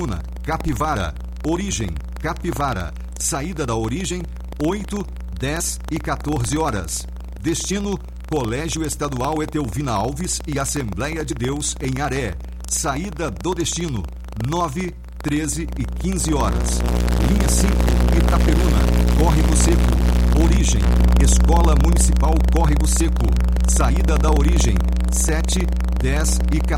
Capivara, Origem, Capivara. Saída da Origem, 8, 10 e 14 horas. Destino, Colégio Estadual Etelvina Alves e Assembleia de Deus em Aré. Saída do destino, 9, 13 e 15 horas. Linha 5, Itaperuna, Córrego Seco. Origem, Escola Municipal Córrego Seco. Saída da Origem, 7, 10 e 14.